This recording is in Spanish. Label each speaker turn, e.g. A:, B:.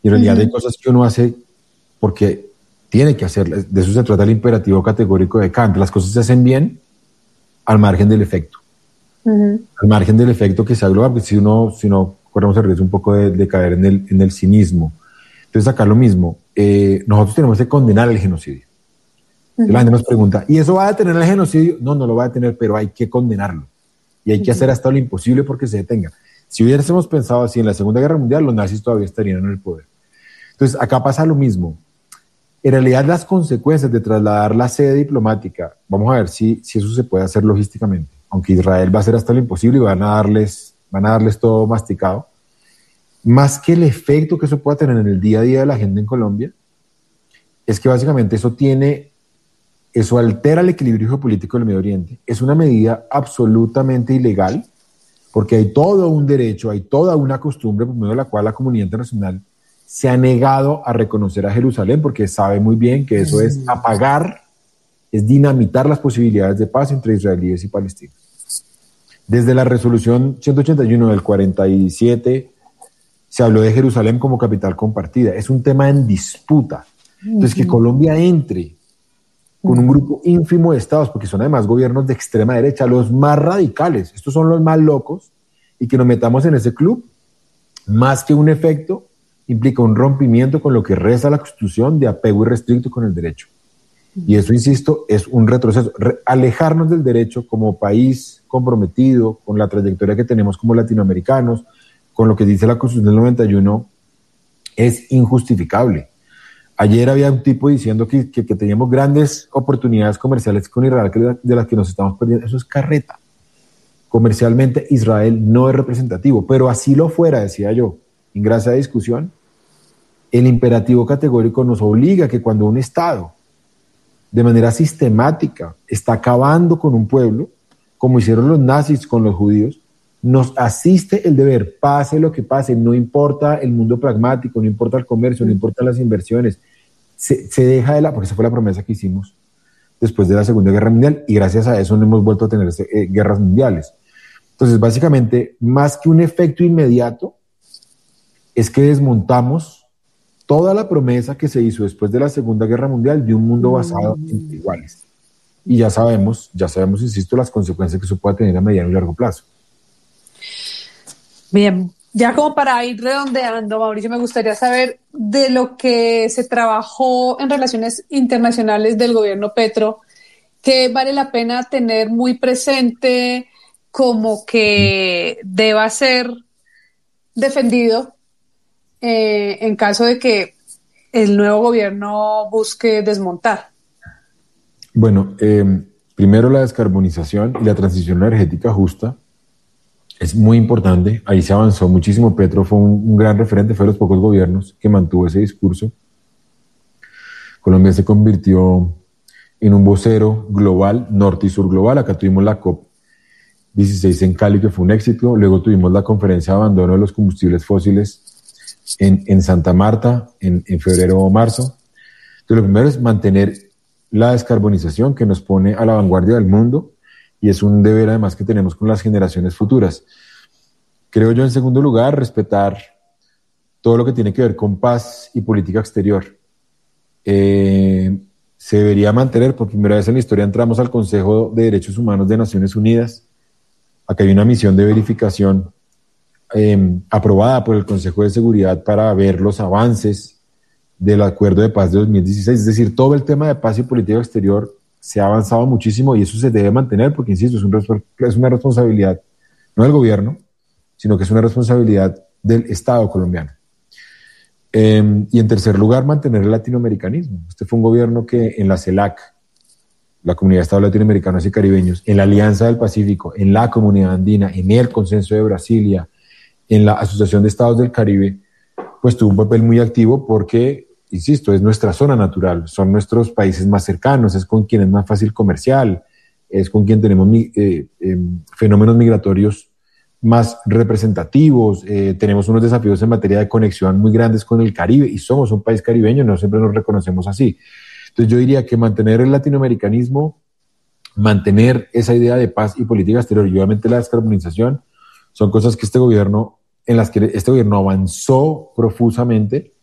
A: Y en realidad hay cosas que uno hace porque tiene que hacerlas. De eso se trata el imperativo categórico de Kant. Las cosas se hacen bien al margen del efecto. Al margen del efecto que sea global, porque si no corremos el riesgo un poco de caer en el cinismo. Entonces acá lo mismo, nosotros tenemos que condenar el genocidio. La gente nos pregunta, ¿y eso va a detener el genocidio? No, no lo va a detener, pero hay que condenarlo. Y hay que hacer hasta lo imposible porque se detenga. Si hubiésemos pensado así en la Segunda Guerra Mundial, los nazis todavía estarían en el poder. Entonces acá pasa lo mismo. En realidad las consecuencias de trasladar la sede diplomática, vamos a ver si eso se puede hacer logísticamente, aunque Israel va a hacer hasta lo imposible y van a darles todo masticado. Más que el efecto que eso pueda tener en el día a día de la gente en Colombia, es que básicamente eso altera el equilibrio geopolítico del Medio Oriente. Es una medida absolutamente ilegal, porque hay todo un derecho, hay toda una costumbre por medio de la cual la comunidad internacional se ha negado a reconocer a Jerusalén, porque sabe muy bien que eso es apagar, es dinamitar las posibilidades de paz entre israelíes y palestinos. Desde la resolución 181 del 47 se habló de Jerusalén como capital compartida. Es un tema en disputa. Entonces, que Colombia entre con un grupo ínfimo de estados, porque son además gobiernos de extrema derecha, los más radicales, estos son los más locos, y que nos metamos en ese club, más que un efecto, implica un rompimiento con lo que reza la Constitución de apego irrestricto con el derecho. Y eso, insisto, es un retroceso. Alejarnos del derecho como país comprometido con la trayectoria que tenemos como latinoamericanos, con lo que dice la Constitución del 91, es injustificable. Ayer había un tipo diciendo que teníamos grandes oportunidades comerciales con Israel de las que nos estamos perdiendo. Eso es carreta. Comercialmente Israel no es representativo, pero así lo fuera, decía yo, en gracia de discusión, el imperativo categórico nos obliga a que cuando un Estado de manera sistemática está acabando con un pueblo, como hicieron los nazis con los judíos, nos asiste el deber, pase lo que pase, no importa el mundo pragmático, no importa el comercio, no importan las inversiones, se deja de porque esa fue la promesa que hicimos después de la Segunda Guerra Mundial, y gracias a eso no hemos vuelto a tener guerras mundiales. Entonces, básicamente, más que un efecto inmediato, es que desmontamos toda la promesa que se hizo después de la Segunda Guerra Mundial de un mundo basado en iguales. Y ya sabemos, insisto, las consecuencias que eso puede tener a mediano y largo plazo.
B: Bien, ya como para ir redondeando, Mauricio, me gustaría saber de lo que se trabajó en relaciones internacionales del gobierno Petro, que vale la pena tener muy presente como que deba ser defendido en caso de que el nuevo gobierno busque desmontar.
A: Bueno, primero la descarbonización y la transición energética justa es muy importante. Ahí se avanzó muchísimo. Petro fue un gran referente, fue de los pocos gobiernos que mantuvo ese discurso. Colombia se convirtió en un vocero global, norte y sur global. Acá tuvimos la COP16 en Cali, que fue un éxito. Luego tuvimos la conferencia de abandono de los combustibles fósiles en Santa Marta en febrero o marzo. Entonces, lo primero es mantener la descarbonización, que nos pone a la vanguardia del mundo, y es un deber además que tenemos con las generaciones futuras. Creo yo, en segundo lugar, respetar todo lo que tiene que ver con paz y política exterior. Se debería mantener, por primera vez en la historia entramos al Consejo de Derechos Humanos de Naciones Unidas. Acá hay una misión de verificación aprobada por el Consejo de Seguridad para ver los avances del Acuerdo de Paz de 2016. Es decir, todo el tema de paz y política exterior se ha avanzado muchísimo, y eso se debe mantener porque, insisto, es una responsabilidad no del gobierno, sino que es una responsabilidad del Estado colombiano. Y en tercer lugar, mantener el latinoamericanismo. Este fue un gobierno que en la CELAC, la Comunidad de Estados Latinoamericanos y Caribeños, en la Alianza del Pacífico, en la Comunidad Andina, en el Consenso de Brasilia, en la Asociación de Estados del Caribe, pues tuvo un papel muy activo porque, insisto, es nuestra zona natural, son nuestros países más cercanos, es con quien es más fácil comercial, es con quien tenemos fenómenos migratorios más representativos, tenemos unos desafíos en materia de conexión muy grandes con el Caribe, y somos un país caribeño, no siempre nos reconocemos así. Entonces yo diría que mantener el latinoamericanismo, mantener esa idea de paz y política exterior, y obviamente la descarbonización, son cosas que en las que este gobierno avanzó profusamente,